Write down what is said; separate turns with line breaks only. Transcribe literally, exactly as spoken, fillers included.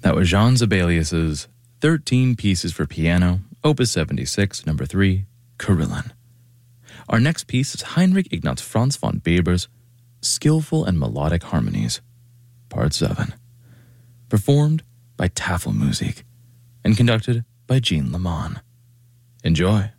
That was Jean Sibelius's thirteen Pieces for Piano, Opus seventy-six, number three, Carillon. Our next piece is Heinrich Ignaz Franz von Weber's Skillful and Melodic Harmonies, Part seven, performed by Tafelmusik and conducted by Jean Leman. Enjoy.